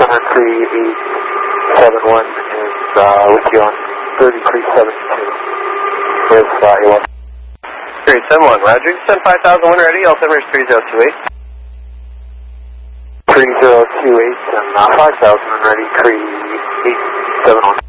Center 3871 is with you on 3372 with A1. 371, Roger. Send 5001 ready, altimeter is 3028. 3028 and 5000 ready, 3871.